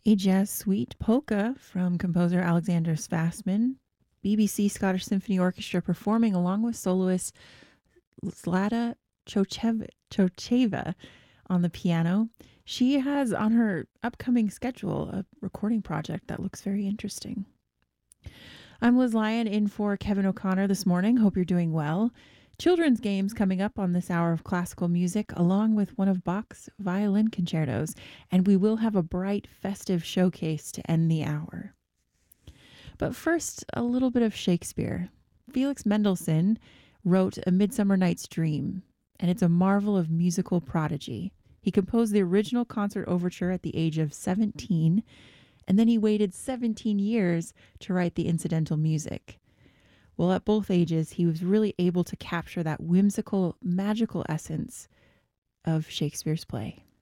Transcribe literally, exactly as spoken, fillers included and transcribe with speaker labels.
Speaker 1: A jazz suite polka from composer Alexander Svasman, B B C Scottish Symphony Orchestra performing along with soloist Zlata Chocheva, Chocheva on the piano. She has on her upcoming schedule a recording project that looks very interesting. I'm Liz Lyon in for Kevin O'Connor this morning. Hope you're doing well. Children's games coming up on this hour of classical music, along with one of Bach's violin concertos, and we will have a bright, festive showcase to end the hour. But first, a little bit of Shakespeare. Felix Mendelssohn wrote A Midsummer Night's Dream, and it's a marvel of musical prodigy. He composed the original concert overture at the age of seventeen, and then he waited seventeen years to write the incidental music. Well, at both ages, he was really able to capture that whimsical, magical essence of Shakespeare's play.